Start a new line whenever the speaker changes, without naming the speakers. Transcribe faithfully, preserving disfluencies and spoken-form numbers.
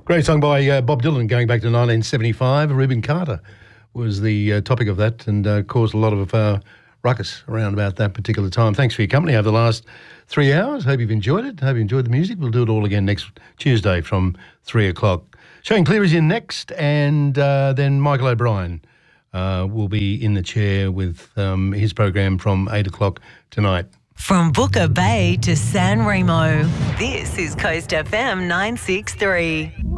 Great song by uh, Bob Dylan going back to nineteen seventy-five. Reuben Carter was the uh, topic of that and uh, caused a lot of uh, ruckus around about that particular time. Thanks for your company over the last three hours. Hope you've enjoyed it. Hope you enjoyed the music. We'll do it all again next Tuesday from three o'clock. Shane Clear is in next, and uh, then Michael O'Brien uh, will be in the chair with um, his program from eight o'clock tonight.
From Booker Bay to San Remo, this is Coast F M nine six three.